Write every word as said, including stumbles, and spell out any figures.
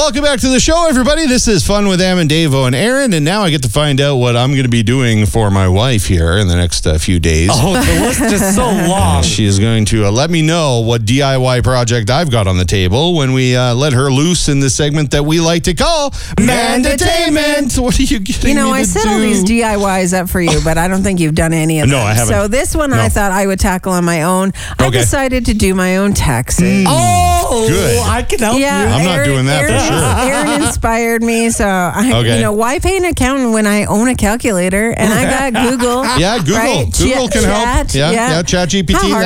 Welcome back to the show, everybody. This is Fun with Am and Davo and Aaron, and now I get to find out what I'm going to be doing for my wife here in the next uh, few days. Oh, the list is so long. She is going to uh, let me know what D I Y project I've got on the table when we uh, let her loose in the segment that we like to call Mandatainment. What are you getting You know, me I to set do? all these D I Ys up for you, but I don't think you've done any of them. No, I haven't. So this one No. I thought I would tackle on my own. I Okay. decided to do my own taxes. Mm. Oh, Good. I can help Yeah, you. I'm not Aaron- doing that for Aaron, sure. Aaron inspired me, so I, Okay. you know, why pay an accountant when I own a calculator and I got Google? Yeah, Google. right? Google Ch- can help. chat, Yeah, yeah, Chat G P T. How hard